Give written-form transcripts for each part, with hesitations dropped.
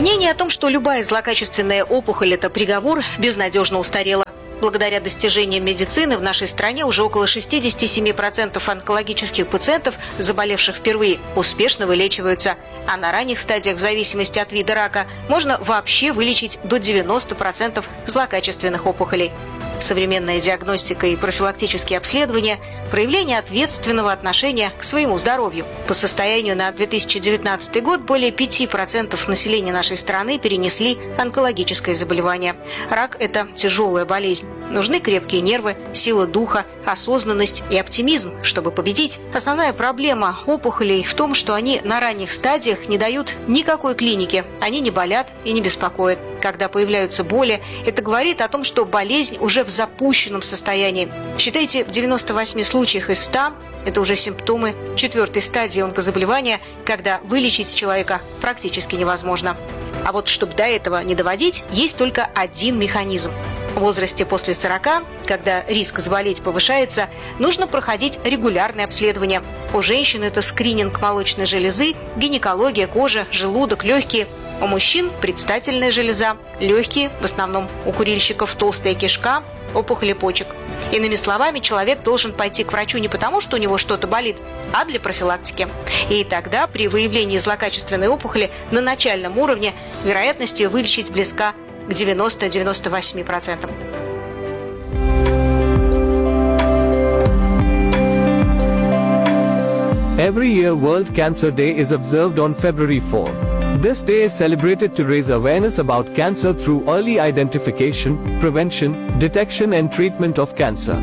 Мнение о том, что любая злокачественная опухоль – это приговор, безнадежно устарело. Благодаря достижениям медицины в нашей стране уже около 67% онкологических пациентов, заболевших впервые, успешно вылечиваются. А на ранних стадиях, в зависимости от вида рака, можно вообще вылечить до 90% злокачественных опухолей. Современная диагностика и профилактические обследования – проявление ответственного отношения к своему здоровью. По состоянию на 2019 год более 5% населения нашей страны перенесли онкологическое заболевание. Рак – это тяжелая болезнь. Нужны крепкие нервы, сила духа, осознанность и оптимизм, чтобы победить. Основная проблема опухолей в том, что они на ранних стадиях не дают никакой клиники. Они не болят и не беспокоят. Когда появляются боли, это говорит о том, что болезнь уже в запущенном состоянии. Считайте, в 98 случаях из 100 это уже симптомы 4-й стадии онкозаболевания, когда вылечить человека практически невозможно. А вот чтобы до этого не доводить, есть только один механизм. В возрасте после 40, когда риск заболеть повышается, нужно проходить регулярное обследование. У женщин это скрининг молочной железы, гинекология, кожа, желудок, легкие. У мужчин предстательная железа, легкие, в основном у курильщиков толстая кишка, опухоли почек. Иными словами, человек должен пойти к врачу не потому, что у него что-то болит, а для профилактики. И тогда при выявлении злокачественной опухоли на начальном уровне вероятность ее вылечить близка к 90-98%. Every year, World Cancer Day is observed on February 4. This day is celebrated to raise awareness about cancer through early identification, prevention, detection and treatment of cancer.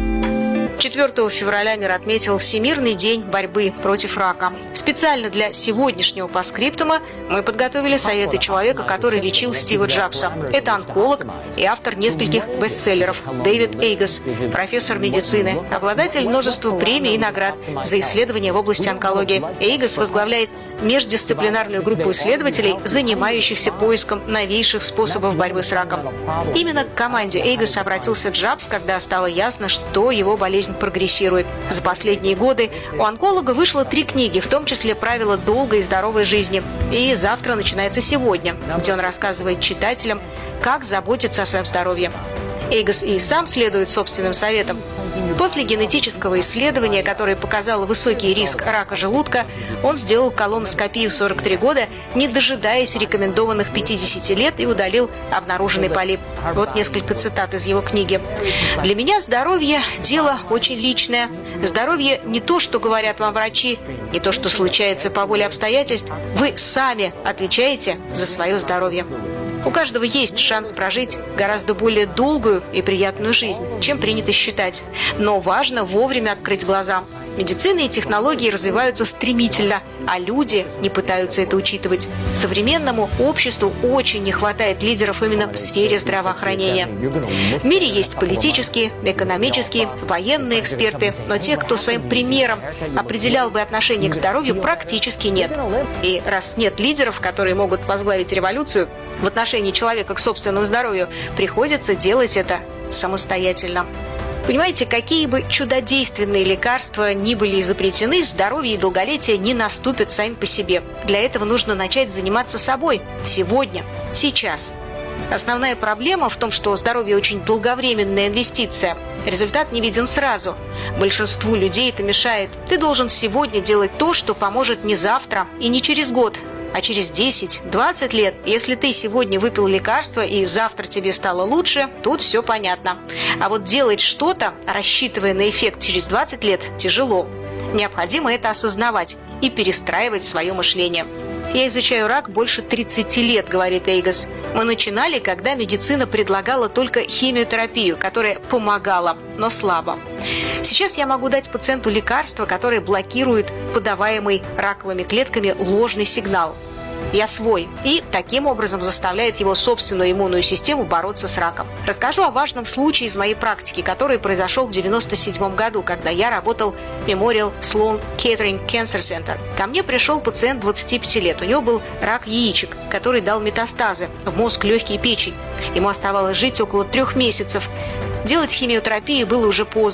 4 февраля мир отметил Всемирный день борьбы против рака. Специально для сегодняшнего постскриптума мы подготовили советы человека, который лечил Стива Джобса. Это онколог и автор нескольких бестселлеров Дэвид Эйгос, профессор медицины, обладатель множества премий и наград за исследования в области онкологии. Эйгос возглавляет междисциплинарную группу исследователей, занимающихся поиском новейших способов борьбы с раком. Именно к команде Эйгоса обратился Джобс, когда стало ясно, что его болезнь прогрессирует. За последние годы у онколога вышло 3 книги, в том числе «Правила долгой и здоровой жизни». И завтра начинается «Сегодня», где он рассказывает читателям, как заботиться о своем здоровье. Эйгос и сам следует собственным советам. После генетического исследования, которое показало высокий риск рака желудка, он сделал колоноскопию в 43 года, не дожидаясь рекомендованных 50 лет, и удалил обнаруженный полип. Вот несколько цитат из его книги. «Для меня здоровье – дело очень личное. Здоровье не то, что говорят вам врачи, не то, что случается по воле обстоятельств. Вы сами отвечаете за свое здоровье». У каждого есть шанс прожить гораздо более долгую и приятную жизнь, чем принято считать. Но важно вовремя открыть глаза. Медицина и технологии развиваются стремительно, а люди не пытаются это учитывать. Современному обществу очень не хватает лидеров именно в сфере здравоохранения. В мире есть политические, экономические, военные эксперты, но тех, кто своим примером определял бы отношение к здоровью, практически нет. И раз нет лидеров, которые могут возглавить революцию в отношении человека к собственному здоровью, приходится делать это самостоятельно. Понимаете, какие бы чудодейственные лекарства ни были изобретены, здоровье и долголетие не наступят сами по себе. Для этого нужно начать заниматься собой сегодня, сейчас. Основная проблема в том, что здоровье очень долговременная инвестиция. Результат не виден сразу. Большинству людей это мешает. Ты должен сегодня делать то, что поможет не завтра и не через год, а через 10-20 лет. Если ты сегодня выпил лекарство и завтра тебе стало лучше, тут все понятно. А вот делать что-то, рассчитывая на эффект через 20 лет, тяжело. Необходимо это осознавать и перестраивать свое мышление. «Я изучаю рак больше 30 лет», — говорит Эйгос. «Мы начинали, когда медицина предлагала только химиотерапию, которая помогала, но слабо. Сейчас я могу дать пациенту лекарство, которое блокирует подаваемый раковыми клетками ложный сигнал. Я свой, и таким образом заставляет его собственную иммунную систему бороться с раком». Расскажу о важном случае из моей практики, который произошел в 1997 году, когда я работал в Memorial Sloan Kettering Cancer Center. Ко мне пришел пациент 25 лет. У него был рак яичек, который дал метастазы в мозг, легкие и печень. Ему оставалось жить около 3 месяцев. Делать химиотерапию было уже поздно.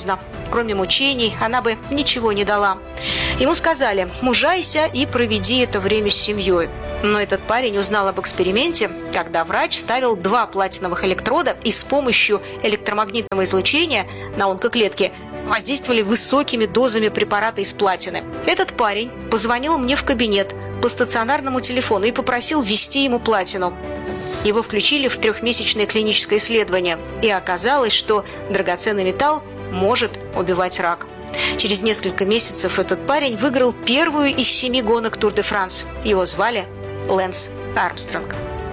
Кроме мучений, она бы ничего не дала. Ему сказали: мужайся и проведи это время с семьей. Но этот парень узнал об эксперименте, когда врач ставил 2 платиновых электрода и с помощью электромагнитного излучения на онкоклетки воздействовали высокими дозами препарата из платины. Этот парень позвонил мне в кабинет по стационарному телефону и попросил ввести ему платину. Его включили в 3-месячное клиническое исследование, и оказалось, что драгоценный металл может убивать рак. Через несколько месяцев этот парень выиграл первую из 7 гонок Тур-де-Франс. Его звали Лэнс Армстронг.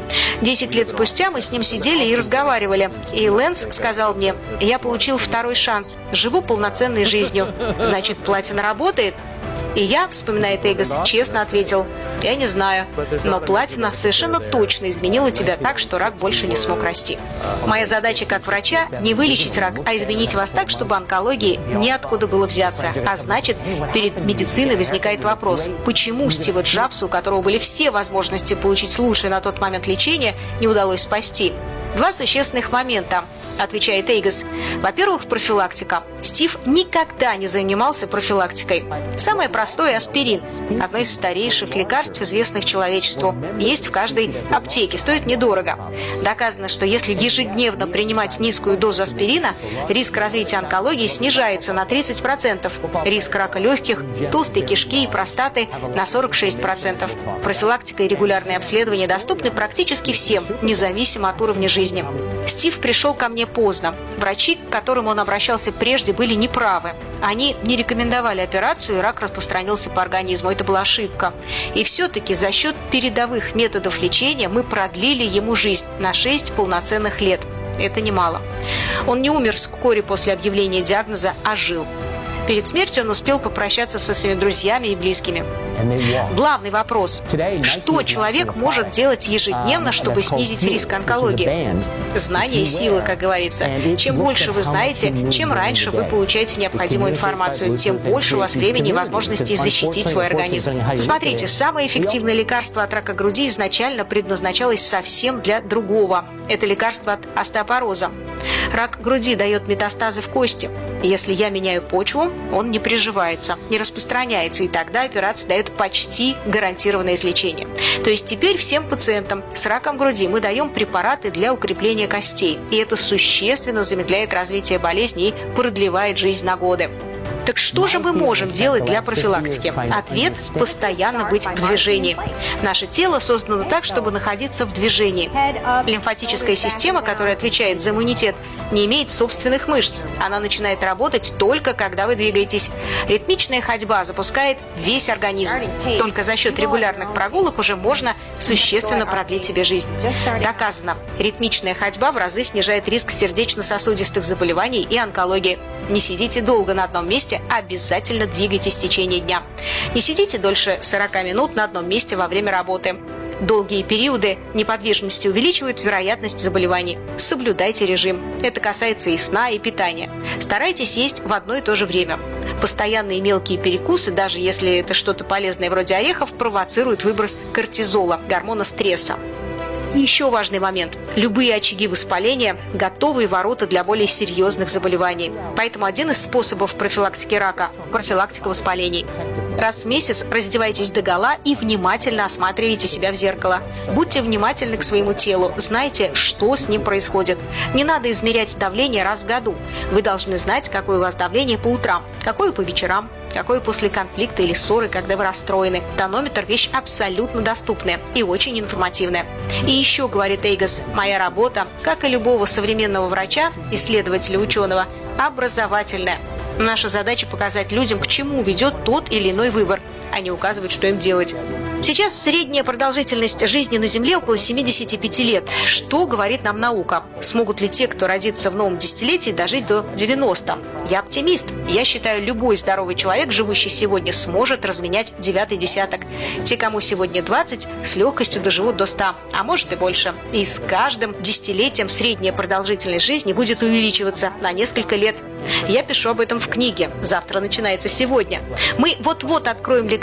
10 лет спустя мы с ним сидели и разговаривали. И Лэнс сказал мне: я получил 2-й шанс, живу полноценной жизнью. Значит, платина работает? И я, вспоминает Эйгос, честно ответил: я не знаю, но платина совершенно точно изменила тебя так, что рак больше не смог расти. Моя задача как врача – не вылечить рак, а изменить вас так, чтобы онкологии неоткуда было взяться. А значит, перед медициной возникает вопрос: почему Стиву Джобсу, у которого были все возможности получить лучшее на тот момент лечение, не удалось спасти? 2 существенных момента, отвечает Эйгос. Во-первых, профилактика. Стив никогда не занимался профилактикой. Самое простое – аспирин. Одно из старейших лекарств, известных человечеству. Есть в каждой аптеке, стоит недорого. Доказано, что если ежедневно принимать низкую дозу аспирина, риск развития онкологии снижается на 30%. Риск рака легких, толстой кишки и простаты на 46%. Профилактика и регулярные обследования доступны практически всем, независимо от уровня жизни. Стив пришел ко мне поздно. Врачи, к которым он обращался прежде, были неправы. Они не рекомендовали операцию, и рак распространился по организму. Это была ошибка. И все-таки за счет передовых методов лечения мы продлили ему жизнь на 6 полноценных лет. Это немало. Он не умер вскоре после объявления диагноза, а жил. Перед смертью он успел попрощаться со своими друзьями и близкими. Главный вопрос: что человек может делать ежедневно, чтобы снизить риск онкологии? Знание и сила, как говорится. Чем больше вы знаете, чем раньше вы получаете необходимую информацию, тем больше у вас времени и возможностей защитить свой организм. Смотрите, самое эффективное лекарство от рака груди изначально предназначалось совсем для другого. Это лекарство от остеопороза. Рак груди дает метастазы в кости. Если я меняю почву, он не приживается, не распространяется, и тогда операция дает почти гарантированное излечение. То есть теперь всем пациентам с раком груди мы даем препараты для укрепления костей, и это существенно замедляет развитие болезни и продлевает жизнь на годы. Так что же мы можем делать для профилактики? Ответ – постоянно быть в движении. Наше тело создано так, чтобы находиться в движении. Лимфатическая система, которая отвечает за иммунитет, не имеет собственных мышц. Она начинает работать только когда вы двигаетесь. Ритмичная ходьба запускает весь организм. Только за счет регулярных прогулок уже можно существенно продлить себе жизнь. Доказано, ритмичная ходьба в разы снижает риск сердечно-сосудистых заболеваний и онкологии. Не сидите долго на одном месте, обязательно двигайтесь в течение дня. Не сидите дольше 40 минут на одном месте во время работы. Долгие периоды неподвижности увеличивают вероятность заболеваний. Соблюдайте режим. Это касается и сна, и питания. Старайтесь есть в одно и то же время. Постоянные мелкие перекусы, даже если это что-то полезное вроде орехов, провоцируют выброс кортизола, гормона стресса. И еще важный момент. Любые очаги воспаления – готовые ворота для более серьезных заболеваний. Поэтому один из способов профилактики рака – профилактика воспалений. Раз в месяц раздевайтесь догола и внимательно осматривайте себя в зеркало. Будьте внимательны к своему телу, знайте, что с ним происходит. Не надо измерять давление раз в году. Вы должны знать, какое у вас давление по утрам, какое по вечерам, какое после конфликта или ссоры, когда вы расстроены. Тонометр – вещь абсолютно доступная и очень информативная. И еще, говорит Эйгос, моя работа, как и любого современного врача, исследователя, ученого, образовательная. Наша задача показать людям, к чему ведет тот или иной выбор, а не указывать, что им делать. Сейчас средняя продолжительность жизни на Земле около 75 лет. Что говорит нам наука? Смогут ли те, кто родится в новом десятилетии, дожить до 90? Я оптимист. Я считаю, любой здоровый человек, живущий сегодня, сможет разменять 9-й десяток. Те, кому сегодня 20, с легкостью доживут до 100, а может и больше. И с каждым десятилетием средняя продолжительность жизни будет увеличиваться на несколько лет. Я пишу об этом в книге. Завтра начинается сегодня. Мы вот-вот откроем лекарство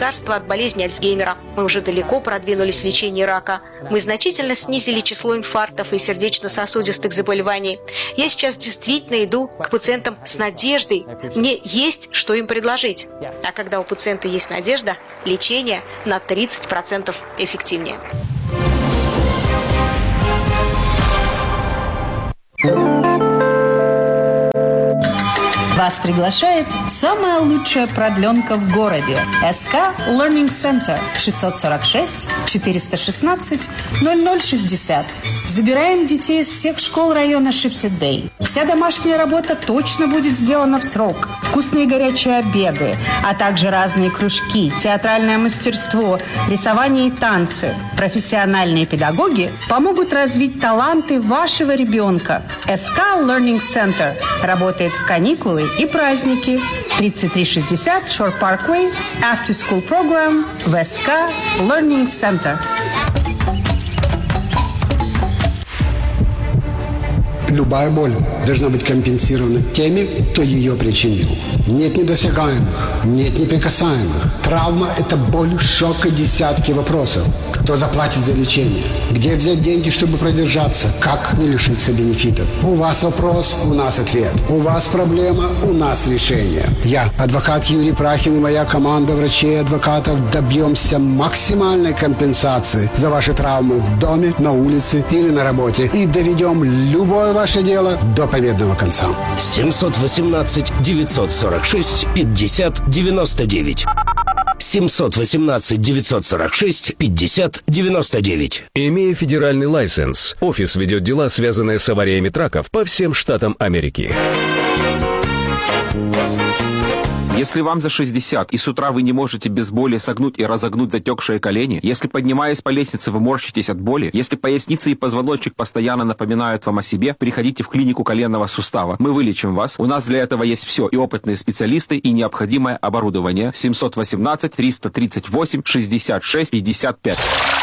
лекарства от болезни Альцгеймера. Мы уже далеко продвинулись в лечении рака. Мы значительно снизили число инфарктов и сердечно-сосудистых заболеваний. Я сейчас действительно иду к пациентам с надеждой. Мне есть что им предложить. А когда у пациента есть надежда, лечение на 30% эффективнее. Вас приглашает самая лучшая продленка в городе. СК Learning Center 646 416 0060. Забираем детей из всех школ района Шипсет-Бэй. Вся домашняя работа точно будет сделана в срок. Вкусные горячие обеды, а также разные кружки, театральное мастерство, рисование и танцы. Профессиональные педагоги помогут развить таланты вашего ребенка. СК Learning Center работает в каникулы и праздники. 3360 Shore Parkway, After School Program в СК Learning Center. Любая боль должна быть компенсирована теми, кто ее причинил. Нет недосягаемых, нет неприкасаемых. Травма – это боль, шок и десятки вопросов. Кто заплатит за лечение? Где взять деньги, чтобы продержаться? Как не лишиться бенефитов? У вас вопрос, у нас ответ. У вас проблема, у нас решение. Я, адвокат Юрий Прахин и моя команда врачей и адвокатов добьемся максимальной компенсации за ваши травмы в доме, на улице или на работе. И доведем любое ваше дело до победного конца. 718-946-50-99. 718-946-50-99. Имея федеральный лайсенс, офис ведет дела, связанные с авариями траков по всем штатам Америки. Если вам за 60 и с утра вы не можете без боли согнуть и разогнуть затекшие колени, если, поднимаясь по лестнице, вы морщитесь от боли, если поясница и позвоночник постоянно напоминают вам о себе, приходите в клинику коленного сустава. Мы вылечим вас. У нас для этого есть все: и опытные специалисты, и необходимое оборудование. 718-338-66-55.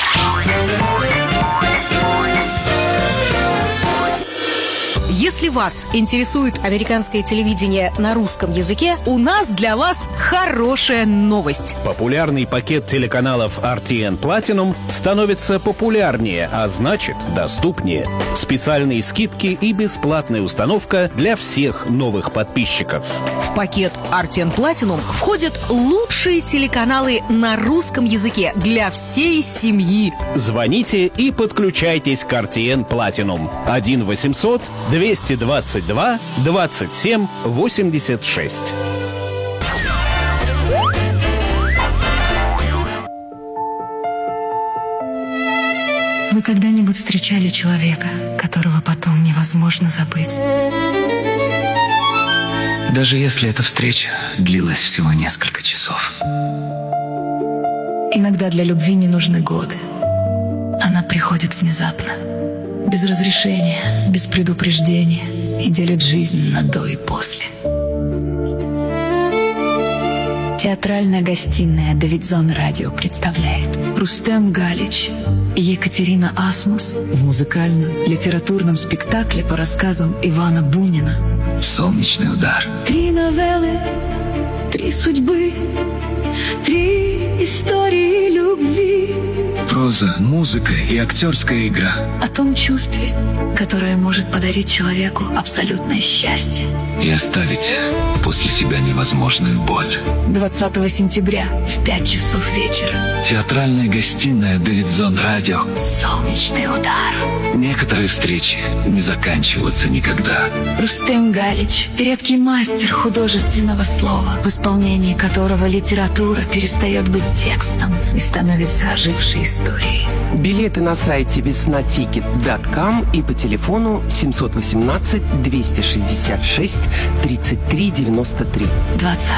Если вас интересует Американское телевидение на русском языке, у нас для вас хорошая новость. Популярный пакет телеканалов RTN Platinum становится популярнее, а значит доступнее. Специальные скидки и бесплатная установка для всех новых подписчиков. В пакет RTN Platinum входят лучшие телеканалы на русском языке для всей семьи. Звоните и подключайтесь к RTN Platinum. 1-800-222-27-86. Вы когда-нибудь встречали человека, которого потом невозможно забыть? Даже если эта встреча длилась всего несколько часов. Иногда для любви не нужны годы. Она приходит внезапно, без разрешения, без предупреждения, и делит жизнь на до и после. Театральная гостиная «Давидзон Радио» представляет Рустем Галич и Екатерина Асмус в музыкальном литературном спектакле по рассказам Ивана Бунина «Солнечный удар». 3 новеллы, 3 судьбы, 3 истории любви. Проза, музыка и актерская игра. О том чувстве, которое может подарить человеку абсолютное счастье и оставить после себя невозможную боль. 20 сентября в 5 часов вечера. Театральная гостиная «Давидзон Радио». «Солнечный удар». Некоторые встречи не заканчиваются никогда. Рустем Галич – редкий мастер художественного слова, в исполнении которого литература перестает быть текстом и становится ожившей историей. Билеты на сайте веснатикет.ком и по телефону 718-266-3393. 20